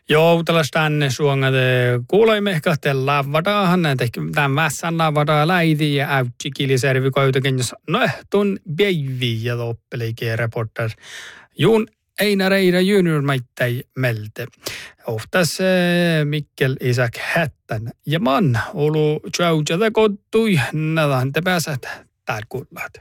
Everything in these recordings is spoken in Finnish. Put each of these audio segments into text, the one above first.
Joo, tällaista tänne suongat kuuloimme ehkä tällä vadahan, tämän vässän vadaa läiti ja äytsikiliservi koitakin, jos tuon päiviä ja loppelikin reporter. Juun Einar Eira juniormaittai melte. Oftas Mikkel Isak Hättän ja man olu tjautsata kottui, nädään te pääsät tärkullaat.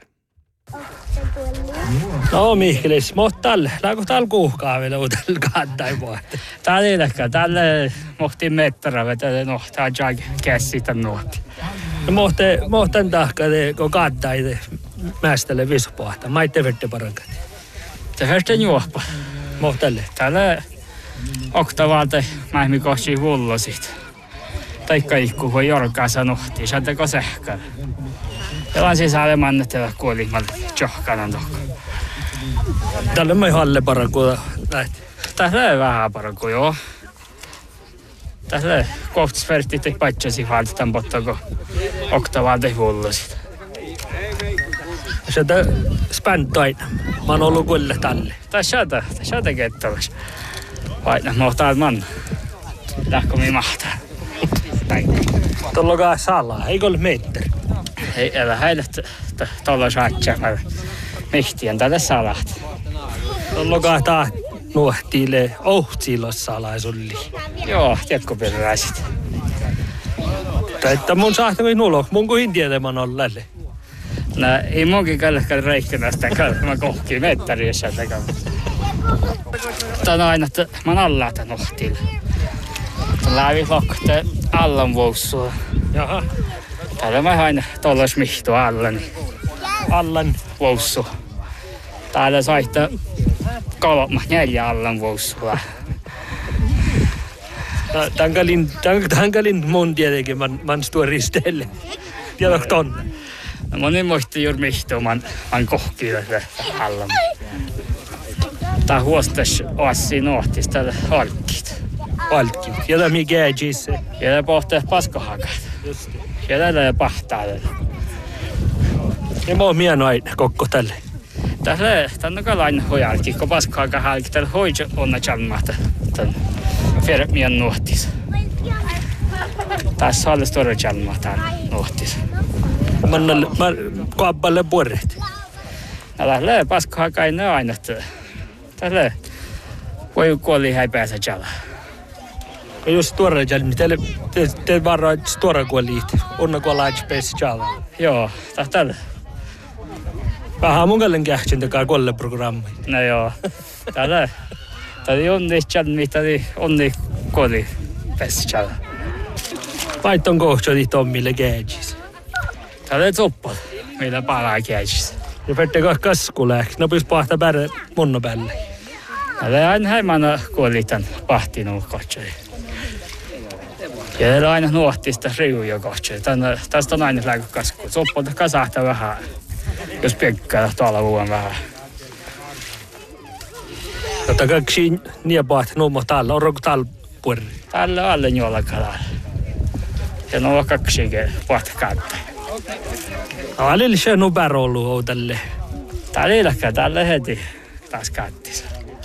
No Mihkelis, mohtal, laako tal kuuhkaa vielä uudella kantain vuotta? Tää ei ehkä, tälle mohtiin mettara vetä, no tää jag käsitä nuoti. No mohtan tahka, kun kantain mästelle vispoahta, maitte vette parankati. Te första juoppa. Mohtalle. Tälle oktavalta mähmi kohti vullosit. Taikka ikku, kun jorkaansa nuhti, saatako sähkää. Teillä on siis alemannettava kuolimmalta johkanan tokko. Tällä on halle parankuja lähti. Tässä on vähän parankuja, joo. Tässä on kohtasvertit ei patsasi haltaan, mutta kun oktavalta vullosit. Se on späntaina. Mä oon ollut kuille tälle. Tässä on kettävässä. Aina mohtaa man. Lähkomi mahtaa. Tuolla on kai salaa, eikö ole metteri? Ei, älä heille tuolla saattaa. Mihtiän tälle salat. Tuolla on kai taas nuhtiille ohtsiilla salaa sulli. Joo, tiedätkö Että mun sahtami nulo, mun kuin tietämään on lälle. No, ei munkin kellekään reikkinästä, mä kohkiin mettäriössä tekemään. Tämä on aina, että mä oon alla tämän nohtilla. Lävi lokte allan vuossua. Jaha. Täällä mä aina tollas mihtu allan. Allan vuossu. Täällä saittaa 3-4 allan vuossua. Tankalin mun tietenkin, man står ristelle. Tiedätkö ton? No mä niin muistin juuri mihtu, mä kohkiin tästä allan. Tää huostas oassi nohtis täällä halkkit. Halkkit. Jota mikä ei gisse. Ja pohtaa paskahakat. Just. Ja täällä pahtaa tällä. Ja mä oon mieno aina kokko tälle. Täällä on kalainen hojalki, kun paskahaka halki. Täällä hoidja onna chalmahta. Tän fermien nohtis. Tässä on stora chalmahta nohtis. Mä kaappalle puoret. Täällä paskahaka ei ne aina. Täällä voi kuoli ei pääse chalaa. Kun jos tuore jalmi, te varraa tuore kuoliit. Onna kuolaa pääse chalaa. Joo, täällä. Vähän mun kallen kähtsin takaa kuolle-programmi. No joo. Täällä onni chalmi, täällä onni kuoli pääse chalaa. Vaihton kohtsoti Tommille kähtsis. Täällä on soppa, meillä palaa kähtsis. Ja vettekö kaskuläks, no pys pahta pärä munno päälle. Täällä aina häimänä kuoli tän pahtinuun kohtsoi. Ja täällä aina nuohtista riuja kohtsoi. Tästä on aina läkö kasku. Soppa kasahtaa vähän, jos pekkaa tuolla vuonna vähän. Jota kaksi niepaat nuomo täällä, on roku täällä puolella. Täällä on alle jolla kalalla. Ja nuo kaksikin pahta kattaa. Alille se on pärä ollut oudalle. Täällä ei läkään, täällä heti taas kattisa.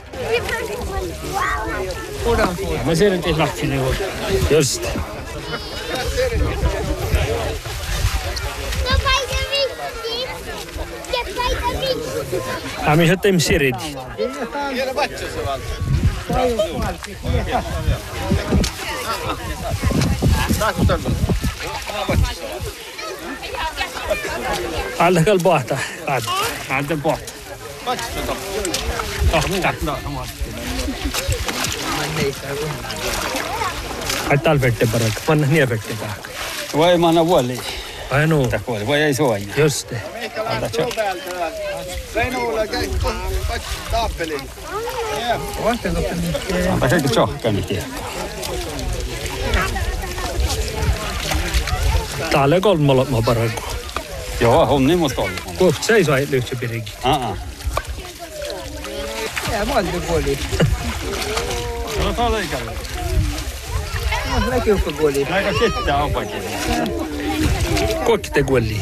Mä siirrytin lakkini uuden. Just. Mä mihin teemme siridi. Allakal pohta. Alta pohta. Tohta. Ai talvette parakka. Manna nievette parakka. Voi manna vuoli. Ai nuu. Voi ei suojaa. Just det. Onpa se tjohkani tiedä. Täällä on kolmolla mä parakku. Joo, on niin musta ollut. Kohta seisoo lyhtsä pirinkin. Ja mä oon kuoli. No tää on ikävä. No, läkiukko kuoli. Aika kettä on pakin. Kuokkitte kuoli.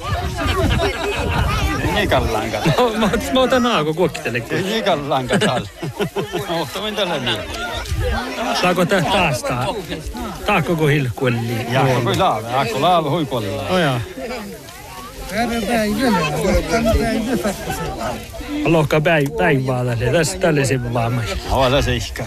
Ei kallaan kato. Mä otan naako kuokkitelle. Ei kallaan kato. Ohtamin tällä niin. Saako tää taas tää? Tää koko hilkuelli. Ja koko laava, akko laava huipuolella. Oh jaa. Lohka päivää tässä tällaisen vaamassa. Avata se ihka.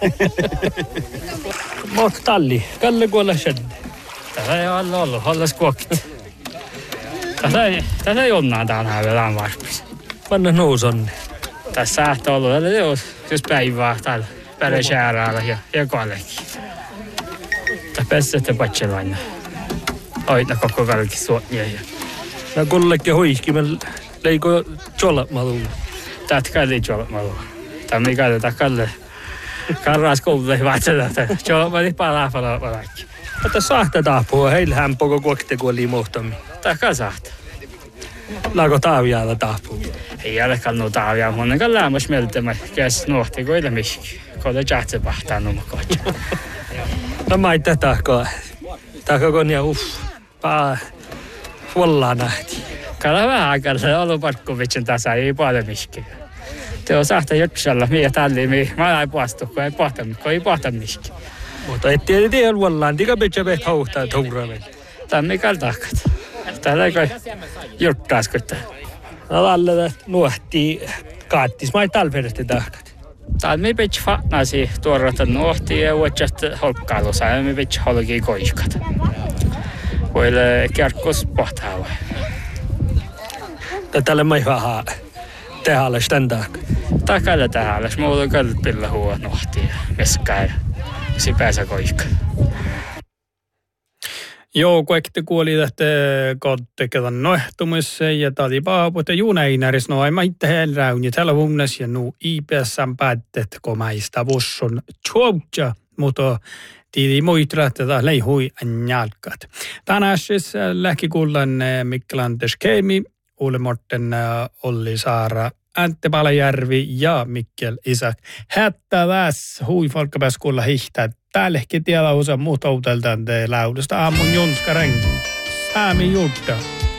Mot talli, kalle kuolla shedde. Tässä ei ole ollut, olles kuokit. Tässä ei onnaa tänään vielä varmasti. Panna nousonne. Tässä saattaa olla, että jos päivää täällä peräsäärällä ja kallekin. Tässä pessätte patselaina. Oita koko kalki suotnia. Nää kollekin hoiskimen leiko tjolmaluun. Tätä kalli tjolmaluun. Tämä mikä tätä kalle. Karras koululle vatsella, että tjolmali palaa. Mutta saahta taapua, heillä hämpoko kuokte kuoli muhtami. Tämä saahta. Laako taavialla taapuu? Ei ole kannut taavia, mutta on lämmäs mieltämä. Käs nuohti koille miski. Koille jahtse pahtaa numakotja. No mä ei tätäkään. Tämäkö on ja paa huollaan nähti. Kalla vähän aikaa ollut Parkkovitsin tasa, ei paljon miski. Te on saahta joksalla, miä talli, mä ei puastu, kun ei pohta miski. Mutta et tiedä huollaan, tikä pitää peht hauhtaa tuuraven. Tämä mikä takat. Täällä ei kai jurttaas kuttaa. Lalle nuohti kaattis, mä ei talveretti tahkat. Täällä me pitää fatnasi tuorata nuohti ja uudestaan holkkailussa ja me pitää holkia koiskat. Voille kerkkos pohtaa vai. Tällä mä ei vähän tehdä tämän tahkat. Takalla tähän, mulla on kalpilla huo nuohti ja meskää ja si pääsä koikka. Joo, kuekti kuoli tähtä kodteketan noehtumissa ja tali paaput ja juunäinäris no ei maitte helräun ja tällä vunnes ja nu IPS:n päättet komaista vusson tjuotja, mutta tiidi muitra tätä leihui anjalkat. Tänään siis lähkikullan Mikkelantes Keimi, Ulle Morten, Olli Saara, Antti Palajärvi ja Mikkel Isak. Hättäväs hui folkkapäskulla hihtää. Täälläkin tiedä osa muuta uuteltaan te laudesta aamun Jonska Reng. Saami Julta.